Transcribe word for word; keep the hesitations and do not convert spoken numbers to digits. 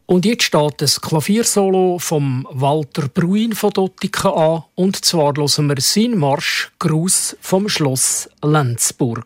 Und jetzt steht das Klaviersolo vom Walter Bruin von Dottiken an. Und zwar hören wir seinen Marsch «Gruß vom Schloss Lenzburg».